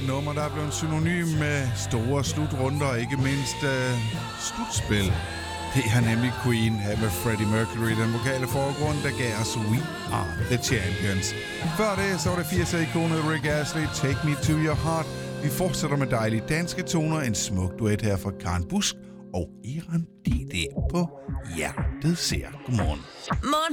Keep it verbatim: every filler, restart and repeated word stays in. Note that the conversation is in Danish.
et nummer, der er blevet synonym med store slutrunder og ikke mindst uh, slutspil. Det er nemlig Queen her med Freddie Mercury, den vokale forgrund, der gav os We Are The Champions. Før det, så var det firser-ikonet Rick Astley, Take Me To Your Heart. Vi fortsætter med dejlige danske toner, en smuk duet her fra Karen Busk og Iran D D på Hjertet Ser. Godmorgen. Morgen